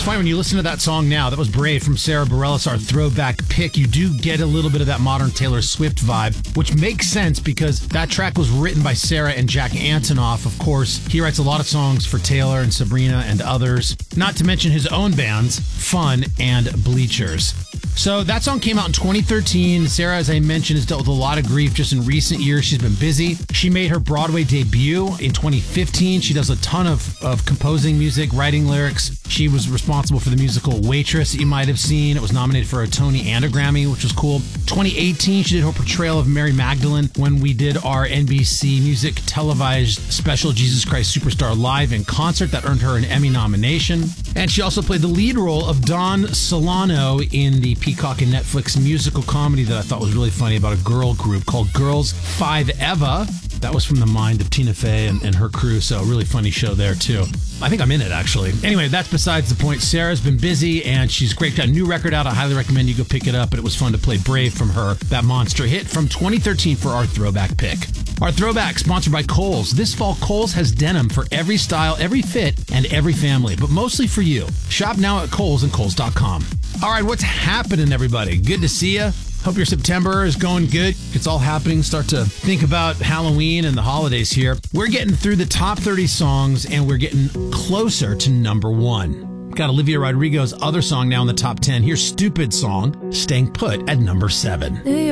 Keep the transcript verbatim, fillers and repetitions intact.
funny when you listen to that song now. That was Brave from Sarah Bareilles, our throwback pick. You do get a little bit of that modern Taylor Swift vibe, which makes sense because that track was written by Sarah and Jack Antonoff. Of course, he writes a lot of songs for Taylor and Sabrina and others, not to mention his own bands, Fun and Bleachers. So that song came out in twenty thirteen. Sarah, as I mentioned, has dealt with a lot of grief just in recent years. She's been busy. She made her Broadway debut in twenty fifteen. She does a ton of, of composing music, writing lyrics. She was responsible for the musical Waitress that you might have seen. It was nominated for a Tony and a Grammy, which was cool. twenty eighteen, she did her portrayal of Mary Magdalene when we did our N B C Music televised special Jesus Christ Superstar Live in Concert. That earned her an Emmy nomination. And she also played the lead role of Dawn Solano in the Peacock and Netflix musical comedy that I thought was really funny about a girl group called Girls Five Eva. That was from the mind of Tina Fey and, and her crew, so a really funny show there, too. I think I'm in it, actually. Anyway, that's besides the point. Sarah's been busy, and she's great. Got a new record out. I highly recommend you go pick it up, but it was fun to play Brave from her, that monster hit from twenty thirteen for our throwback pick. Our throwback, sponsored by Kohl's. This fall, Kohl's has denim for every style, every fit, and every family, but mostly for you. Shop now at Kohl's and Kohl's dot com. All right, what's happening, everybody? Good to see you. Hope your September is going good. It's all happening. Start to think about Halloween and the holidays here. We're getting through the top thirty songs, and we're getting closer to number one. Got Olivia Rodrigo's other song now in the top ten. Here's Stupid Song, staying put at number seven.